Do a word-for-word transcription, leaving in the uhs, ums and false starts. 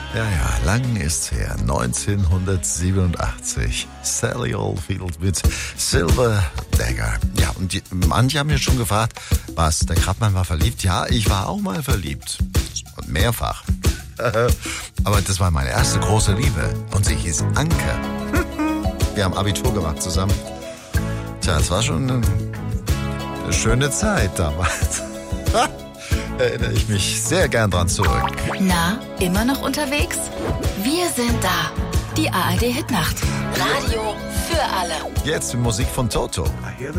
Ja, ja, lang ist's her. neunzehnhundertsiebenundachtzig. Sally Oldfield mit Silver Dagger. Ja, und die, manche haben mich schon gefragt, was, der Krabbemann war verliebt? Ja, ich war auch mal verliebt. Und mehrfach. Aber das war meine erste große Liebe. Und sie hieß Anke. Wir haben Abitur gemacht zusammen. Tja, es war schon eine, eine schöne Zeit damals. Erinnere ich mich sehr gern dran zurück. Na, immer noch unterwegs? Wir sind da. Die A R D Hitnacht. Radio für alle. Jetzt die Musik von Toto.